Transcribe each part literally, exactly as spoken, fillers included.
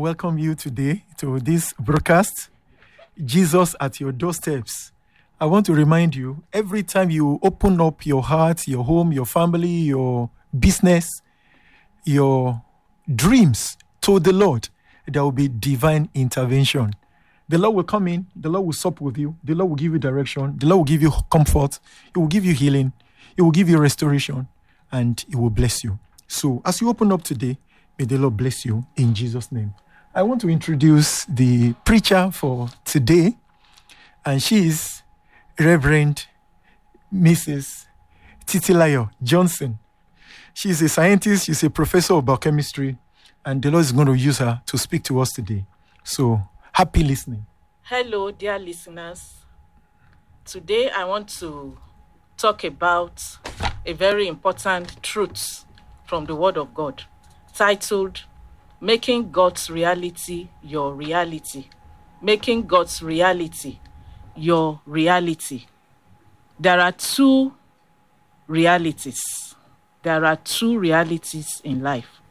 welcome you today to this broadcast, Jesus at Your Doorsteps. I want to remind you, every time you open up your heart, your home, your family, your business, your dreams to the Lord, there will be divine intervention. The Lord will come in, the Lord will sup with you, the Lord will give you direction, the Lord will give you comfort, He will give you healing, He will give you restoration, and He will bless you. So as you open up today, may the Lord bless you in Jesus' name. I want to introduce the preacher for today, and she is Reverend Missus Titilayo Johnson. She's a scientist, she's a professor of biochemistry, and the Lord is going to use her to speak to us today. So, happy listening. Hello, dear listeners. Today I want to talk about a very important truth from the Word of God, titled, Making God's Reality Your Reality. Making God's Reality Your Reality. There are two realities. There are two realities in life.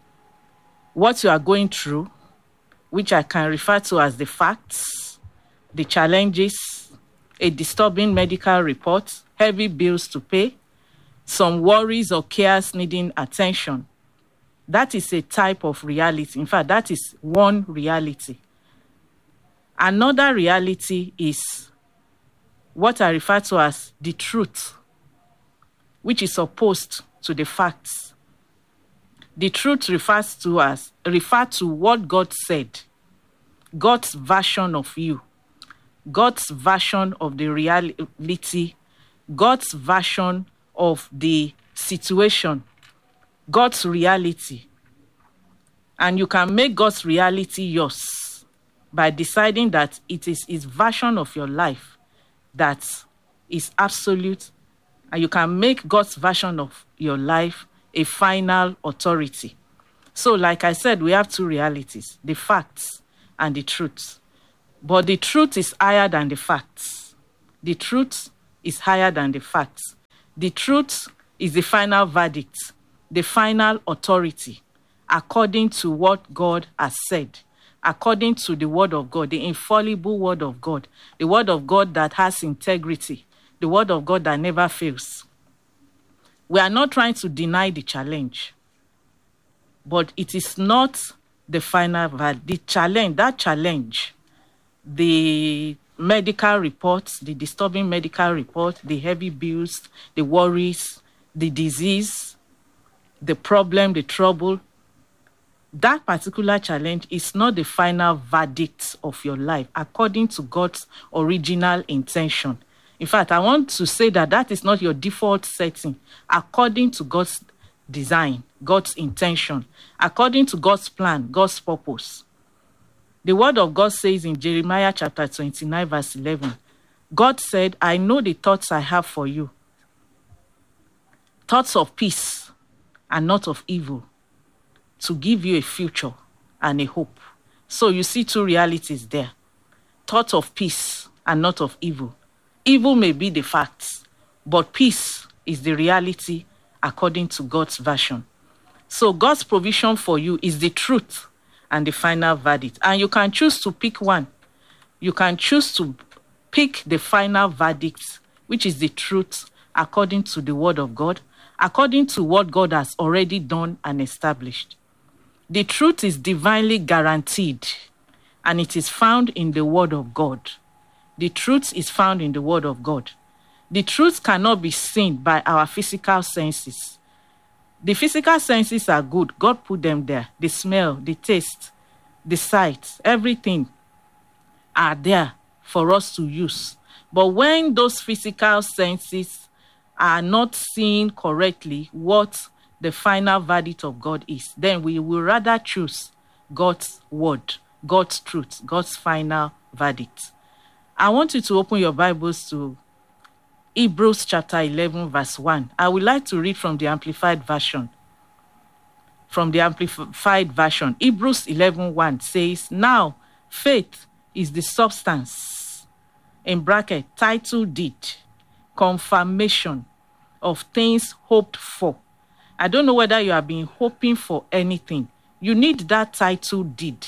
What you are going through, which I can refer to as the facts, the challenges, a disturbing medical report, heavy bills to pay, some worries or cares needing attention. That is a type of reality. In fact, that is one reality. Another reality is what I refer to as the truth, which is opposed to the facts. The truth refers to as refer to what God said, God's version of you, God's version of the reality, God's version of the situation, God's reality. And you can make God's reality yours by deciding that it is His version of your life that is absolute, and you can make God's version of your life a final authority. So, like I said, we have two realities, the facts and the truth. But the truth is higher than the facts. The truth is higher than the facts. The truth is the final verdict, the final authority, according to what God has said, according to the Word of God, the infallible Word of God, the Word of God that has integrity, the Word of God that never fails. We are not trying to deny the challenge, but it is not the final verdict. The challenge, that challenge, the medical reports, the disturbing medical report, the heavy bills, the worries, the disease, the problem, the trouble, that particular challenge is not the final verdict of your life according to God's original intention. In fact, I want to say that that is not your default setting according to God's design, God's intention, according to God's plan, God's purpose. The Word of God says in Jeremiah chapter twenty-nine, verse eleven, God said, I know the thoughts I have for you, thoughts of peace and not of evil, to give you a future and a hope. So you see two realities there. Thought of peace and not of evil. Evil may be the facts, but peace is the reality according to God's version. So God's provision for you is the truth and the final verdict. And you can choose to pick one. You can choose to pick the final verdict, which is the truth according to the Word of God, according to what God has already done and established. The truth is divinely guaranteed, and it is found in the Word of God. The truth is found in the Word of God. The truth cannot be seen by our physical senses. The physical senses are good. God put them there. The smell, the taste, the sight, everything are there for us to use. But when those physical senses are not seeing correctly what the final verdict of God is, then we will rather choose God's word, God's truth, God's final verdict. I want you to open your Bibles to Hebrews chapter eleven, verse one. I would like to read from the Amplified Version. From the Amplified Version, Hebrews eleven, one says, now faith is the substance, in bracket, title deed, confirmation of things hoped for. I don't know whether you have been hoping for anything. You need that title deed.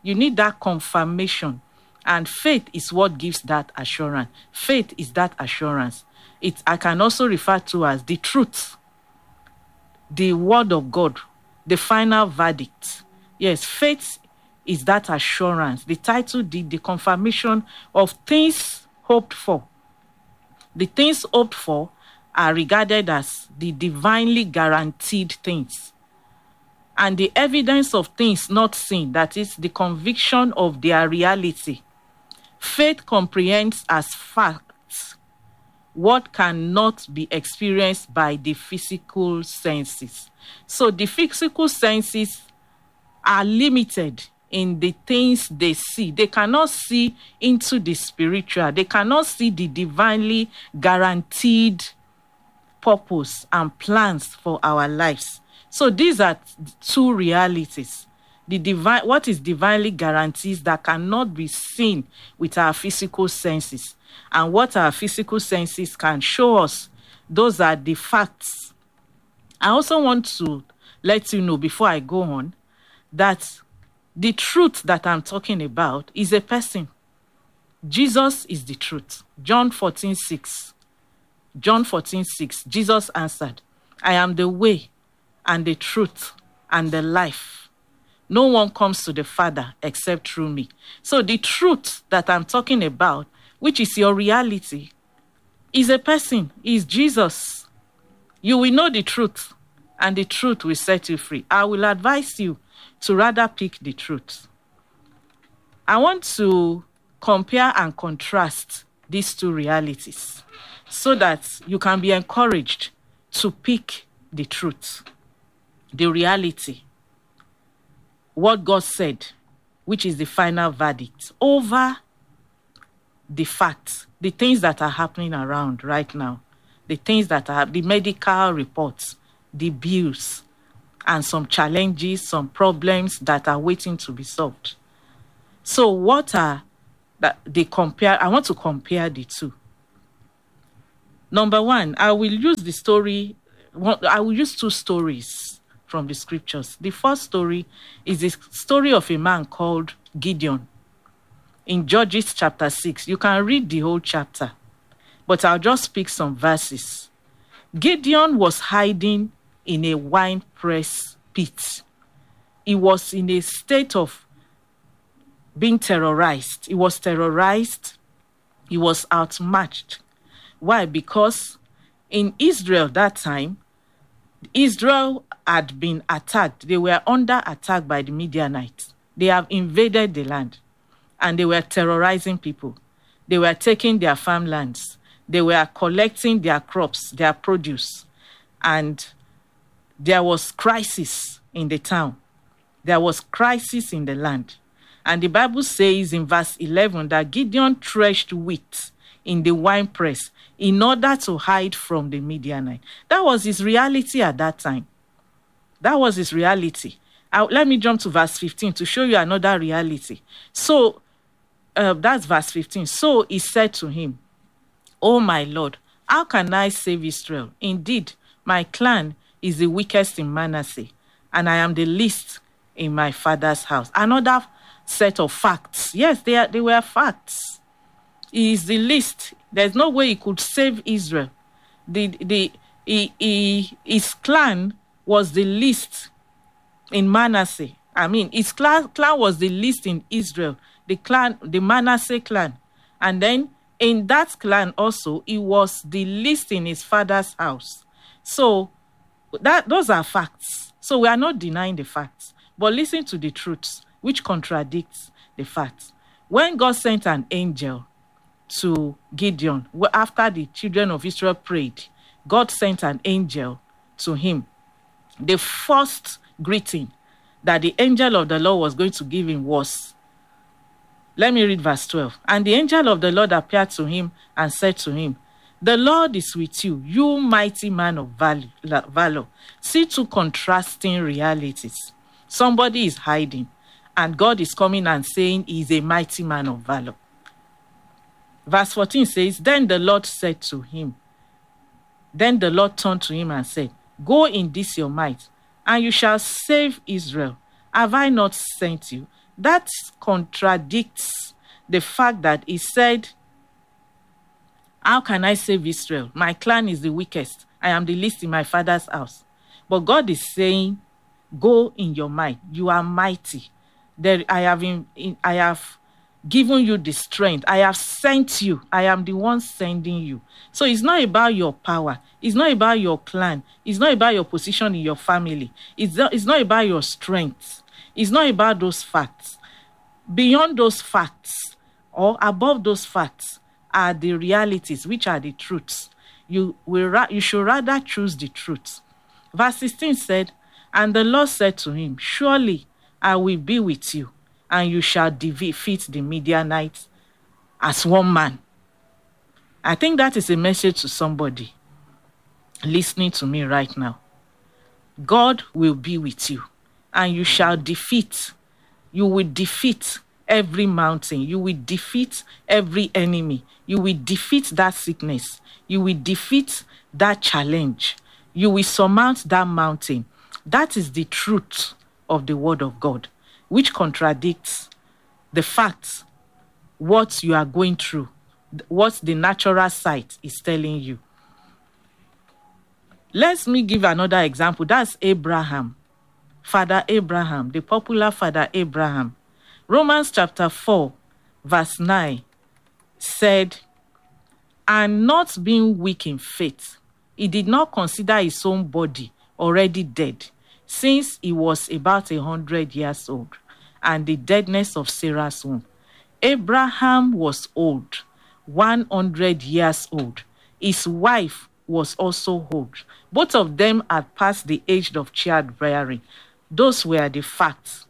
You need that confirmation. And faith is what gives that assurance. Faith is that assurance. It I can also refer to as the truth, the word of God, the final verdict. Yes, faith is that assurance. The title, the, the confirmation of things hoped for. The things hoped for are regarded as the divinely guaranteed things. And the evidence of things not seen, that is the conviction of their reality. Faith comprehends as facts what cannot be experienced by the physical senses. So the physical senses are limited in the things they see. They cannot see into the spiritual. They cannot see the divinely guaranteed purpose and plans for our lives. So these are two realities. The divine, what is divinely guarantees that cannot be seen with our physical senses, and what our physical senses can show us. Those are the facts. I also want to let you know before I go on that the truth that I'm talking about is a person. Jesus is the truth. John fourteen six. John fourteen six. Jesus answered, I am the way and the truth and the life. No one comes to the Father except through me. So the truth that I'm talking about, which is your reality, is a person, is Jesus. You will know the truth, and the truth will set you free. I will advise you to rather pick the truth. I want to compare and contrast these two realities so that you can be encouraged to pick the truth, the reality, what God said, which is the final verdict, over the facts, the things that are happening around right now, the things that are, the medical reports, the bills, and some challenges, some problems that are waiting to be solved. So what are that they compare? I want to compare the two. Number one, I will use the story, I will use two stories from the scriptures. The first story is the story of a man called Gideon in Judges chapter six. You can read the whole chapter, but I'll just pick some verses. Gideon was hiding in a wine press pit. He was in a state of being terrorized. He was terrorized. He was outmatched. Why? Because in Israel that time, Israel had been attacked. They were under attack by the Midianites. They have invaded the land, and they were terrorizing people. They were taking their farmlands. They were collecting their crops, their produce, and there was crisis in the town. There was crisis in the land. And the Bible says in verse eleven that Gideon threshed wheat in the winepress in order to hide from the Midianite. That was his reality at that time. That was his reality. Uh, let me jump to verse fifteen to show you another reality. So, uh, that's verse fifteen. So he said to him, "Oh my Lord, how can I save Israel? Indeed, my clan is the weakest in Manasseh, and I am the least in my father's house." Another set of facts. Yes, they, are, they were facts. He is the least. There's no way he could save Israel. The, the, he, he, his clan was the least in Manasseh. I mean, his clan, clan was the least in Israel, the clan, the Manasseh clan. And then in that clan also, he was the least in his father's house. So that those are facts. So we are not denying the facts, but listen to the truths, which contradicts the facts. When God sent an angel to Gideon, after the children of Israel prayed, God sent an angel to him. The first greeting that the angel of the Lord was going to give him was, let me read verse twelve. And the angel of the Lord appeared to him and said to him, "The Lord is with you, you mighty man of valor." See two contrasting realities. Somebody is hiding, and God is coming and saying he is a mighty man of valor. Verse fourteen says, Then the Lord said to him, Then the Lord turned to him and said, "Go in this your might, and you shall save Israel. Have I not sent you?" That contradicts the fact that he said, how can I save Israel? My clan is the weakest. I am the least in my father's house. But God is saying, go in your might. You are mighty. There, I have in, in, I have given you the strength. I have sent you. I am the one sending you. So it's not about your power. It's not about your clan. It's not about your position in your family. It's not, it's not about your strength. It's not about those facts. Beyond those facts, or above those facts, are the realities, which are the truths. You will ra- you should rather choose the truth. Verse sixteen said, and the Lord said to him, surely I will be with you, and you shall defeat the Midianites as one man. I think that is a message to somebody listening to me right now. God will be with you, and you shall defeat. You will defeat every mountain. You will defeat every enemy. You will defeat that sickness. You will defeat that challenge. You will surmount that mountain. That is the truth of the word of God, which contradicts the facts, what you are going through, what the natural sight is telling you. Let me give another example. That's Abraham. Father Abraham, the popular Father Abraham. Romans chapter four, verse nine said, and not being weak in faith, he did not consider his own body already dead, since he was about a hundred years old, and the deadness of Sarah's womb. Abraham was old, one hundred years old. His wife was also old. Both of them had passed the age of childbearing. Those were the facts.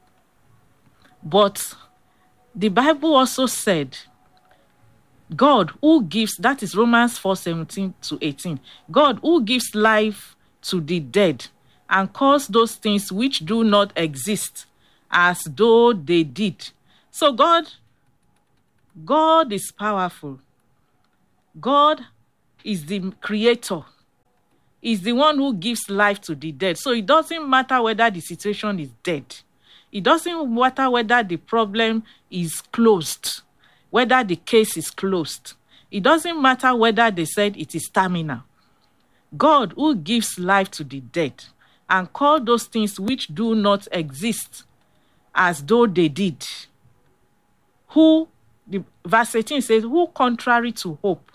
But the Bible also said, God who gives, that is Romans four seventeen to eighteen, God who gives life to the dead and calls those things which do not exist as though they did. So God, God is powerful. God is the creator. Is the one who gives life to the dead. So it doesn't matter whether the situation is dead. It doesn't matter whether the problem is closed, whether the case is closed. It doesn't matter whether they said it is terminal. God who gives life to the dead and call those things which do not exist as though they did. Who, the, verse eighteen says, who contrary to hope,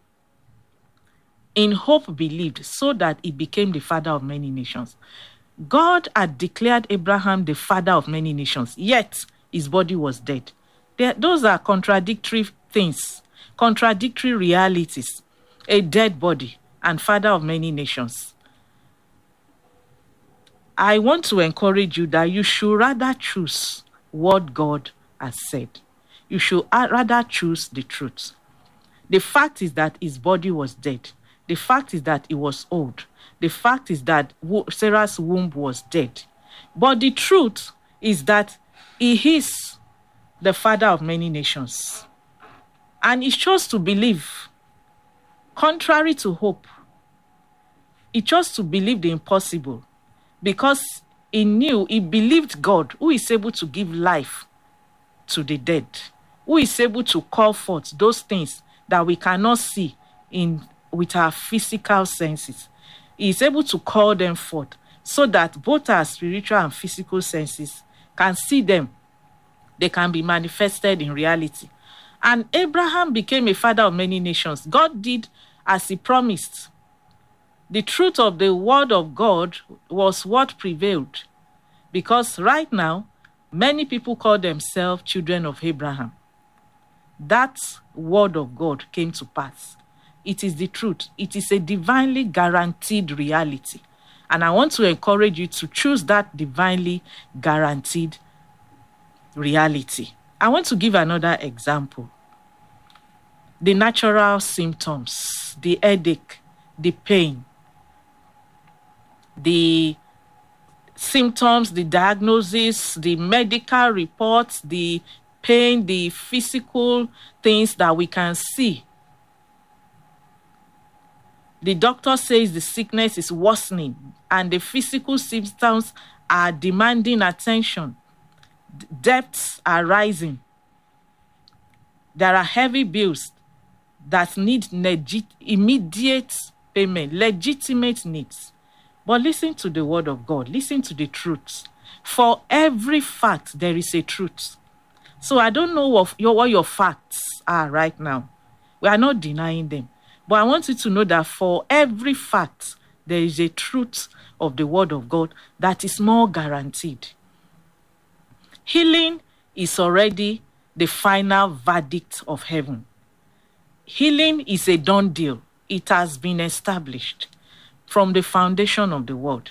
in hope believed, so that he became the father of many nations. God had declared Abraham the father of many nations, yet his body was dead. There, those are contradictory things, contradictory realities. A dead body and father of many nations. I want to encourage you that you should rather choose what God has said. You should rather choose the truth. The fact is that his body was dead. The fact is that he was old. The fact is that Sarah's womb was dead. But the truth is that he is the father of many nations. And he chose to believe, contrary to hope. He chose to believe the impossible because he knew, he believed God, who is able to give life to the dead, who is able to call forth those things that we cannot see in with our physical senses. He is able to call them forth so that both our spiritual and physical senses can see them. They can be manifested in reality. And Abraham became a father of many nations. God did as he promised. The truth of the word of God was what prevailed. Because right now, many people call themselves children of Abraham. That word of God came to pass. It is the truth. It is a divinely guaranteed reality. And I want to encourage you to choose that divinely guaranteed reality. I want to give another example. The natural symptoms, the headache, the pain, the symptoms, the diagnosis, the medical reports, the pain, the physical things that we can see. The doctor says the sickness is worsening and the physical symptoms are demanding attention. D- debts are rising. There are heavy bills that need legit- immediate payment, legitimate needs. But listen to the word of God. Listen to the truth. For every fact, there is a truth. So I don't know what your, what your facts are right now. We are not denying them. But I want you to know that for every fact, there is a truth of the word of God that is more guaranteed. Healing is already the final verdict of heaven. Healing is a done deal. It has been established from the foundation of the world.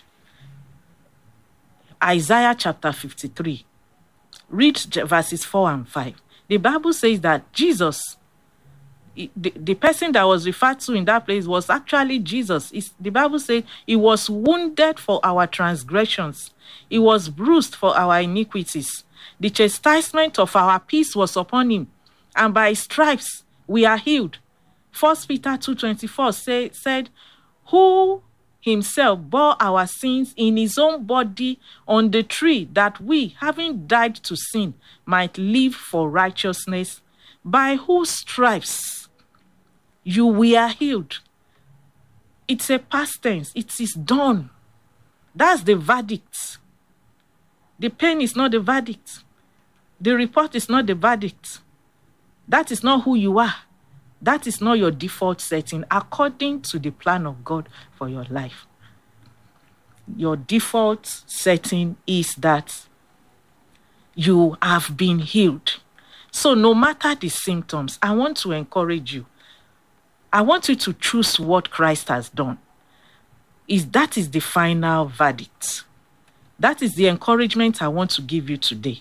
Isaiah chapter fifty-three. Read verses four and five. The Bible says that Jesus, the, the person that was referred to in that place was actually Jesus. It's, the Bible says he was wounded for our transgressions. He was bruised for our iniquities. The chastisement of our peace was upon him, and by his stripes we are healed. First Peter two twenty-four say, said, who himself bore our sins in his own body on the tree, that we, having died to sin, might live for righteousness, by whose stripes you were healed. It's a past tense. It is done. That's the verdict. The pain is not the verdict. The report is not the verdict. That is not who you are. That is not your default setting according to the plan of God for your life. Your default setting is that you have been healed. So no matter the symptoms, I want to encourage you. I want you to choose what Christ has done. Is that is the final verdict. That is the encouragement I want to give you today.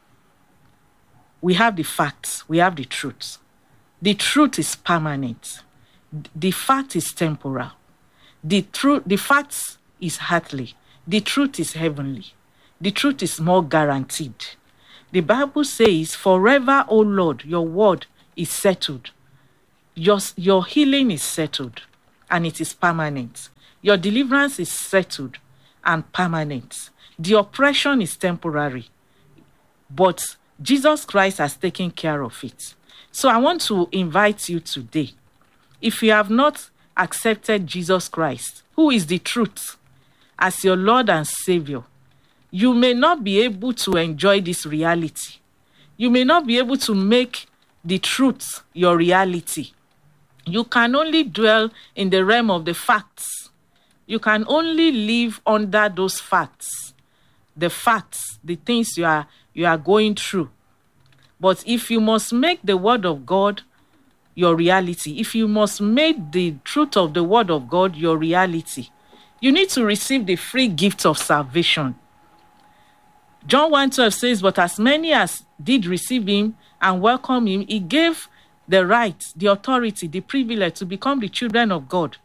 We have the facts. We have the truth. The truth is permanent. The fact is temporal. The truth, the facts is earthly. The truth is heavenly. The truth is more guaranteed. The Bible says, forever, O Lord, your word is settled. Your, your healing is settled, and it is permanent. Your deliverance is settled and permanent. The oppression is temporary, but Jesus Christ has taken care of it. So I want to invite you today, if you have not accepted Jesus Christ, who is the truth, as your Lord and Savior, you may not be able to enjoy this reality. You may not be able to make the truth your reality. You can only dwell in the realm of the facts. You can only live under those facts. The facts, the things you are, you are going through. But if you must make the word of God your reality, if you must make the truth of the word of God your reality, you need to receive the free gift of salvation. John one twelve says, but as many as did receive him and welcome him, he gave the right, the authority, the privilege to become the children of God.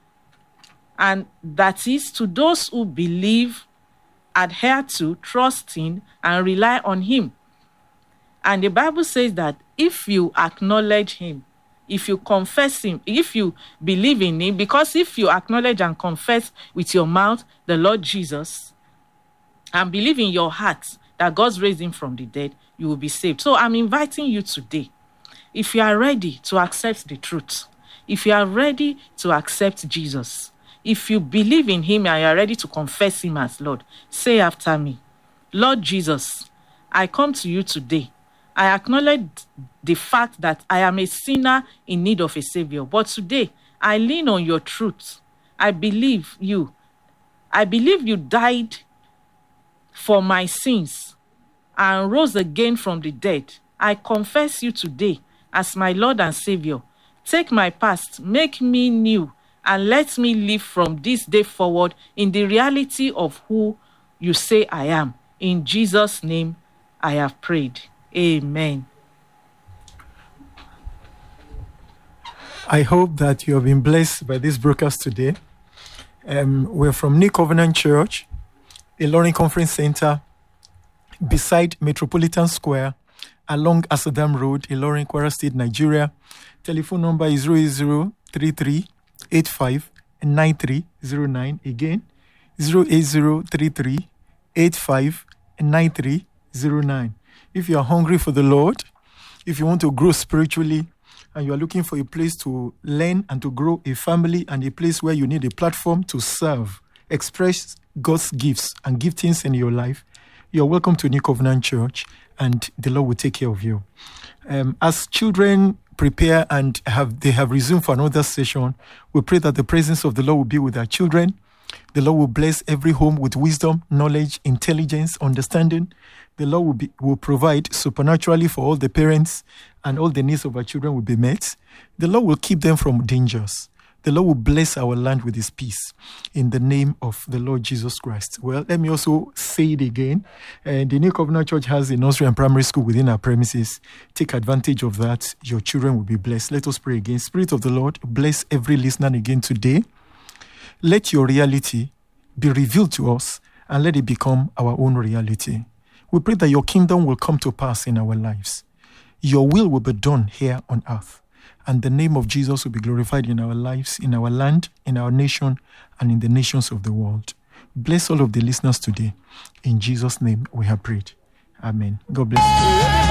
And that is to those who believe, adhere to, trust in, and rely on him. And the Bible says that if you acknowledge him, if you confess him, if you believe in him, because if you acknowledge and confess with your mouth the Lord Jesus and believe in your heart that God's raised him from the dead, you will be saved. So I'm inviting you today, if you are ready to accept the truth, if you are ready to accept Jesus, if you believe in him and you are ready to confess him as Lord, say after me, Lord Jesus, I come to you today. I acknowledge the fact that I am a sinner in need of a Savior. But today, I lean on your truth. I believe you. I believe you died for my sins and rose again from the dead. I confess you today as my Lord and Savior. Take my past, make me new, and let me live from this day forward in the reality of who you say I am. In Jesus' name, I have prayed. Amen. I hope that you have been blessed by this broadcast today. Um, we're from New Covenant Church, Ilorin Conference Center, beside Metropolitan Square, along Asadam Road, Ilorin, Kwara State, Nigeria. Telephone number is zero eight zero three three eight five nine three zero nine. Again, zero eight zero three three eight five nine three zero nine. If you are hungry for the Lord, if you want to grow spiritually, and you are looking for a place to learn and to grow a family and a place where you need a platform to serve, express God's gifts and giftings in your life, you're welcome to New Covenant Church, and the Lord will take care of you. Um, as children prepare and have they have resumed for another session, we pray that the presence of the Lord will be with our children. The Lord will bless every home with wisdom, knowledge, intelligence, understanding. The Lord will, be, will provide supernaturally for all the parents, and all the needs of our children will be met. The Lord will keep them from dangers. The Lord will bless our land with his peace in the name of the Lord Jesus Christ. Well, let me also say it again. Uh, the New Covenant Church has a nursery and primary school within our premises. Take advantage of that. Your children will be blessed. Let us pray again. Spirit of the Lord, bless every listener again today. Let your reality be revealed to us, and let it become our own reality. We pray that your kingdom will come to pass in our lives. Your will will be done here on earth, and the name of Jesus will be glorified in our lives, in our land, in our nation, and in the nations of the world. Bless all of the listeners today. In Jesus' name we have prayed. Amen. God bless you.